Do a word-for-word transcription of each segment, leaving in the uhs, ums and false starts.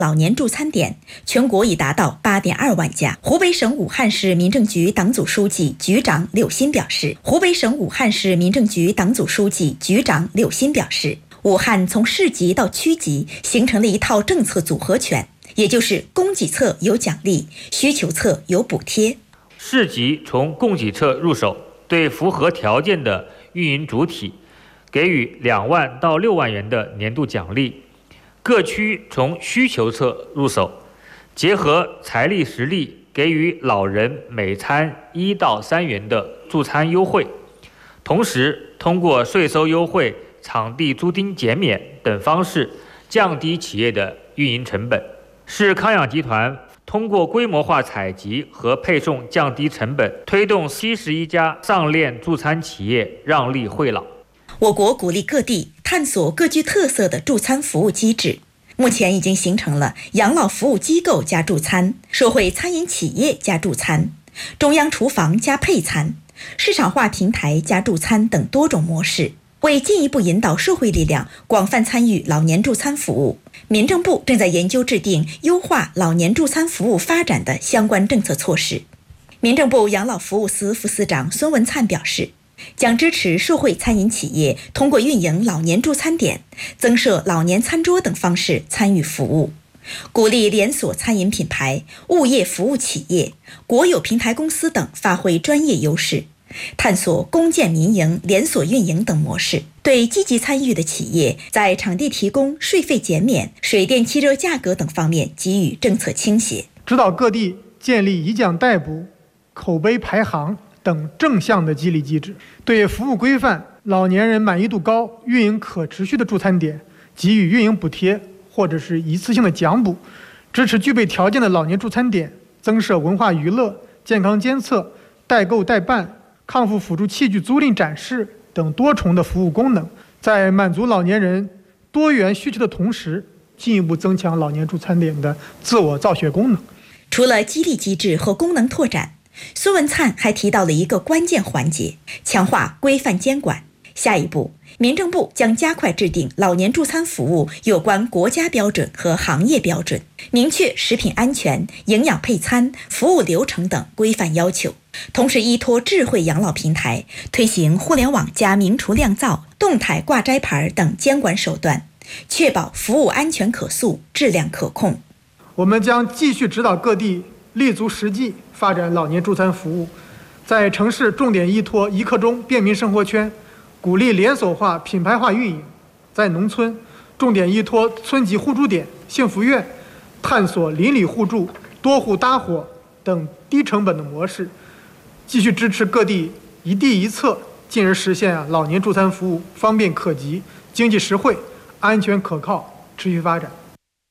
老年助餐点，全国已达到 八点二万家。湖北省武汉市民政局党组书记、局长柳鑫表示，湖北省武汉市民政局党组书记、局长柳鑫表示，武汉从市级到区级形成了一套政策组合拳，也就是供给侧有奖励，需求侧有补贴。 市级从供给侧入手，对符合条件的运营主体给予两万到六万元的年度奖励。各区从需求侧入手，结合财力实力，给予老人每餐一到三元的助餐优惠，同时通过税收优惠、场地租金减免等方式降低企业的运营成本。市康养集团通过规模化采集和配送降低成本，推动七十一家上链助餐企业让利惠老。 我国鼓励各地探索各具特色的助餐服务机制，目前已经形成了养老服务机构加助餐、社会餐饮企业加助餐、中央厨房加配餐、市场化平台加助餐等多种模式。为进一步引导社会力量广泛参与老年助餐服务，民政部正在研究制定优化老年助餐服务发展的相关政策措施。民政部养老服务司副司长孙文灿表示，将支持社会餐饮企业通过运营老年助餐点、增设老年餐桌等方式参与服务，鼓励连锁餐饮品牌、物业服务企业、国有平台公司等发挥专业优势，探索公建民营、连锁运营等模式。对积极参与的企业，在场地提供、税费减免、水电气热价格等方面给予政策倾斜， 指导各地建立以奖代补、口碑排行等正向的激励机制，对服务规范、老年人满意度高、运营可持续的助餐点给予运营补贴或者是一次性的奖补，支持具备条件的老年助餐点增设文化娱乐、健康监测、代购代办、康复辅助器具租赁展示等多重的服务功能，在满足老年人多元需求的同时，进一步增强老年助餐点的自我造血功能。 除了激励机制和功能拓展，孙文灿还提到了一个关键环节：强化规范监管。下一步，民政部将加快制定老年助餐服务有关国家标准和行业标准，明确食品安全、营养配餐、服务流程等规范要求。同时，依托智慧养老平台，推行互联网加明厨亮灶、动态挂摘牌等监管手段，确保服务安全可溯、质量可控。 我们将继续指导各地立足实际发展老年助餐服务，在城市重点依托一刻钟便民生活圈，鼓励连锁化、品牌化运营；在农村重点依托村级互助点、幸福院，探索邻里互助、多户搭伙等低成本的模式，继续支持各地一地一策，进而实现啊老年助餐服务方便可及、经济实惠、安全可靠、持续发展。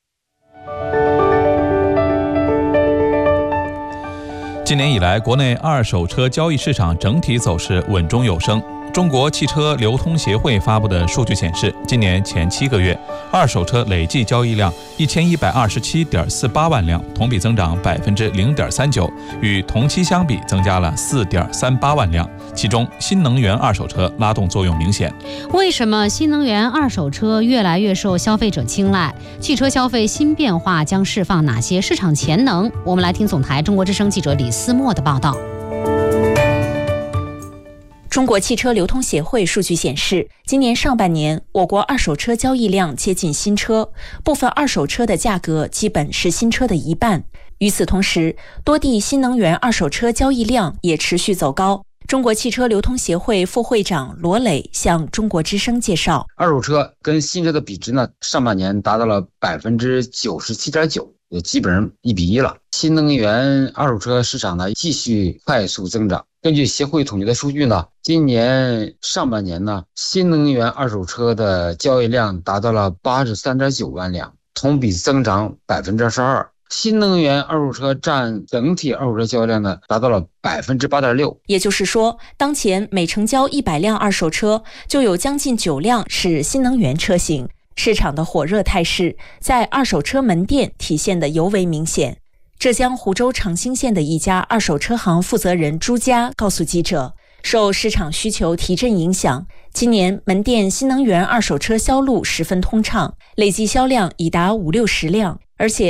今年以来，国内二手车交易市场整体走势稳中有升。中国汽车流通协会发布的数据显示，今年前七个月，二手车累计交易量一千一百二十七点四八万辆，同比增长百分之零点三九，与同期相比增加了四点三八万辆。其中，新能源二手车拉动作用明显。 为什么新能源二手车越来越受消费者青睐？汽车消费新变化将释放哪些市场潜能？我们来听总台中国之声记者李思墨的报道。 中国汽车流通协会数据显示，今年上半年我国二手车交易量接近新车，部分二手车的价格基本是新车的一半。与此同时，多地新能源二手车交易量也持续走高。中国汽车流通协会副会长罗磊向中国之声介绍， 二手车跟新车的比值呢，上半年达到了百分之九十七点九，也基本上一比一了。新能源二手车市场呢继续快速增长。根据协会统计的数据呢，今年上半年呢，新能源二手车的交易量达到了八十三点九万辆，同比增长百分之二十二。新能源二手车占整体二手车交易量呢，达到了百分之八点六。 也就是说，当前每成交一百辆二手车，就有将近九辆是新能源车型。市场的火热态势在二手车门店体现得尤为明显。浙江湖州长兴县的一家二手车行负责人朱佳告诉记者，受市场需求提振影响，今年门店新能源二手车销路十分通畅，累计销量已达五六十辆， 而且